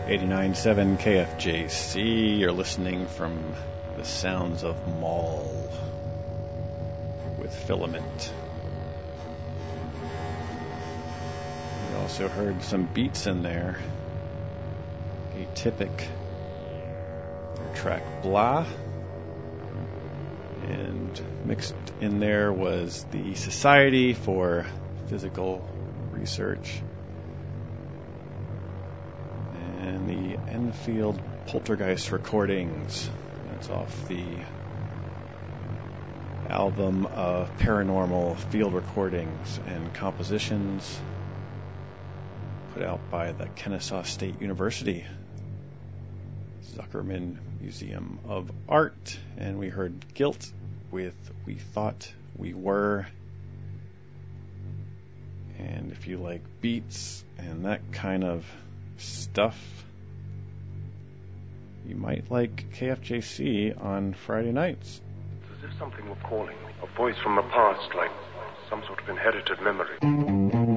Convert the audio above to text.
89.7 KFJC. You're listening from the sounds of Mall with Filament. You also heard some beats in there. Atypic. Their track Blah. And mixed in there was the Society for Physical Research and the Enfield Poltergeist recordings. That's off the album of Paranormal Field Recordings and Compositions put out by the Kennesaw State University Zuckerman Museum of Art. And we heard Guilt with We Thought We Were. And if you like beats and that kind of stuff, you might like KFJC on Friday nights. It's as if something were calling, a voice from the past, like some sort of inherited memory.